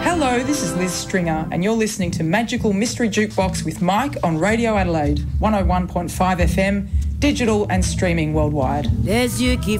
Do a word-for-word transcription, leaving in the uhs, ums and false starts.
Hello, this is Liz Stringer, and you're listening to Magical Mystery Jukebox with Mike on Radio Adelaide, one oh one point five F M, digital and streaming worldwide. Les yeux qui